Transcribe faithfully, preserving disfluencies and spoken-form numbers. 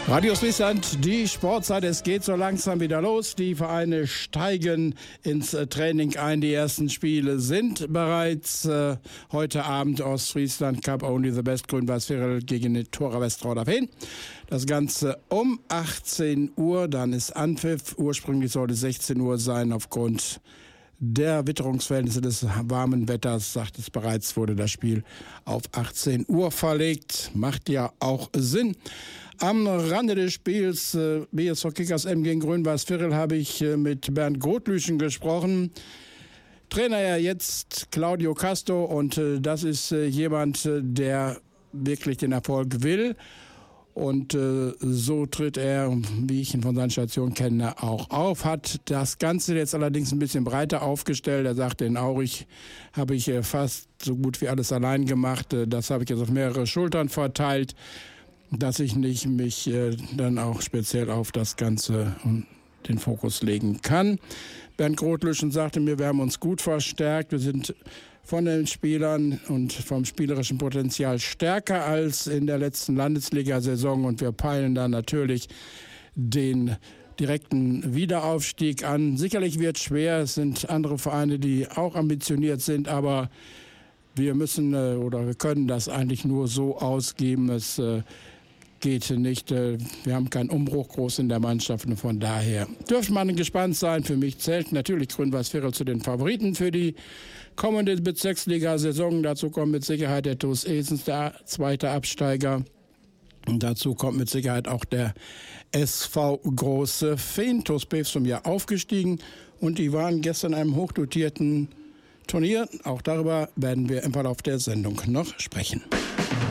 Radio Friesland, die Sportzeit, es geht so langsam wieder los. Die Vereine steigen ins Training ein. Die ersten Spiele sind bereits äh, heute Abend Ostfriesland Cup Only the Best Grün-Weiß-Virel gegen den Tora Westrauder Feen. Das Ganze um achtzehn Uhr, dann ist Anpfiff. Ursprünglich sollte sechzehn Uhr sein aufgrund der Witterungsverhältnisse des warmen Wetters, sagt es bereits, wurde das Spiel auf achtzehn Uhr verlegt. Macht ja auch Sinn. Am Rande des Spiels äh, B S V Kickers M gegen Grün-Weiß-Virel habe ich äh, mit Bernd Grotlüschen gesprochen. Trainer ja jetzt Claudio Casto und äh, das ist äh, jemand, äh, der wirklich den Erfolg will. Und äh, so tritt er, wie ich ihn von seiner Station kenne, auch auf. Hat das Ganze jetzt allerdings ein bisschen breiter aufgestellt. Er sagte, in Aurich habe ich äh, fast so gut wie alles allein gemacht. Äh, das habe ich jetzt auf mehrere Schultern verteilt, dass ich nicht mich äh, dann auch speziell auf das Ganze und den Fokus legen kann. Bernd Grotlüschen sagte mir, wir haben uns gut verstärkt. Wir sind von den Spielern und vom spielerischen Potenzial stärker als in der letzten Landesliga-Saison. Und wir peilen da natürlich den direkten Wiederaufstieg an. Sicherlich wird es schwer. Es sind andere Vereine, die auch ambitioniert sind. Aber wir müssen äh, oder wir können das eigentlich nur so ausgeben. Es äh, geht nicht. Wir haben keinen Umbruch groß in der Mannschaft und von daher dürfte man gespannt sein. Für mich zählt natürlich Grün-Weiß-Virel zu den Favoriten für die kommende Bezirksliga-Saison. Dazu kommt mit Sicherheit der T U S Esens, der zweite Absteiger. Und dazu kommt mit Sicherheit auch der S V Große Feen. T U S Bewsum ja aufgestiegen und die waren gestern in einem hochdotierten Turnier. Auch darüber werden wir im Verlauf der Sendung noch sprechen.